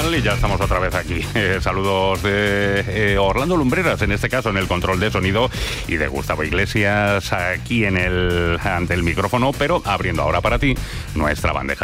tal? Y ya estamos otra vez aquí. Saludos de Orlando Lumbreras, en este caso, en el control de sonido, y de Gustavo Iglesias aquí ante el micrófono, pero abriendo ahora para ti nuestra bandeja